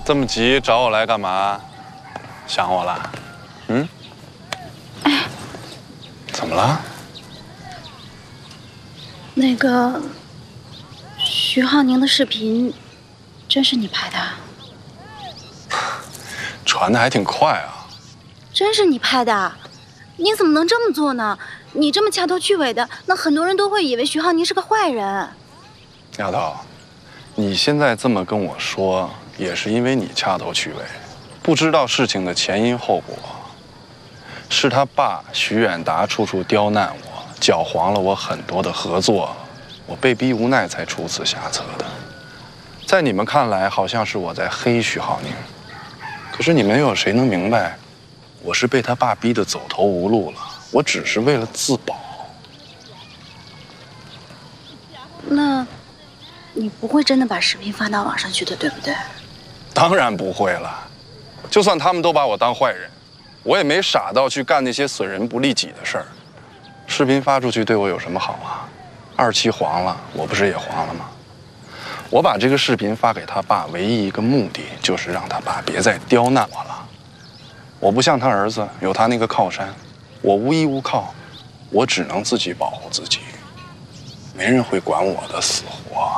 这么急找我来干嘛？想我了？嗯？ 哎， 怎么了？ 那个徐浩宁的视频，真是你拍的？ 传的还挺快啊！ 真是你拍的？你怎么能这么做呢？你这么掐头去尾的，那很多人都会以为徐浩宁是个坏人。 丫头，你现在这么跟我说，也是因为你掐头去尾，不知道事情的前因后果。是他爸徐远达处处刁难我，搅黄了我很多的合作，我被逼无奈才出此下策的。在你们看来，好像是我在黑徐浩宁，可是你们又有谁能明白，我是被他爸逼得走投无路了，我只是为了自保。 那，你不会真的把视频发到网上去的，对不对？ 当然不会了，就算他们都把我当坏人，我也没傻到去干那些损人不利己的事儿。视频发出去对我有什么好啊？2期黄了，我不是也黄了吗？我把这个视频发给他爸，唯一一个目的就是让他爸别再刁难我了。我不像他儿子，有他那个靠山，我无依无靠，我只能自己保护自己，没人会管我的死活。